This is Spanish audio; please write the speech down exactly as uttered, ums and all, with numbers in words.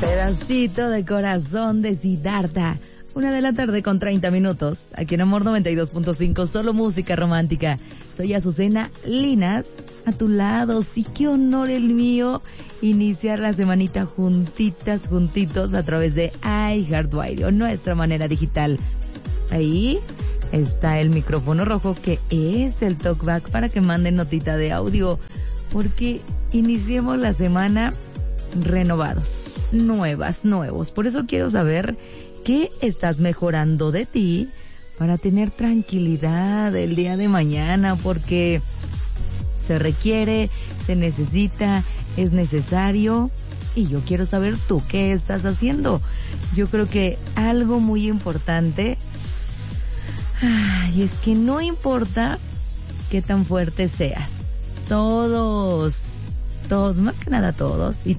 Pedacito de corazón de Siddhartha. Una de la tarde con treinta minutos. Aquí en Amor noventa y dos punto cinco, solo música romántica. Soy Azucena Linas, a tu lado. Sí, qué honor el mío iniciar la semanita juntitas, juntitos a través de iHeartRadio, nuestra manera digital. Ahí está el micrófono rojo que es el talkback para que manden notita de audio. Porque iniciemos la semana renovados, nuevas, nuevos. Por eso quiero saber qué estás mejorando de ti para tener tranquilidad el día de mañana, porque se requiere, se necesita, es necesario, y yo quiero saber tú qué estás haciendo. Yo creo que algo muy importante, ay, es que no importa qué tan fuerte seas, todos, todos, más que nada todos, y